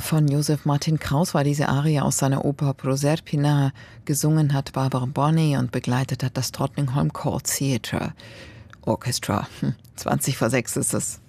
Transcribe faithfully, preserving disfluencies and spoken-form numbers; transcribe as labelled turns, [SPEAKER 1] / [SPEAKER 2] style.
[SPEAKER 1] Von Joseph Martin Kraus war diese Arie aus seiner Oper Proserpina. Gesungen hat Barbara Bonney und begleitet hat das Tottenham Court Theatre Orchestra. zwanzig vor sechs ist es.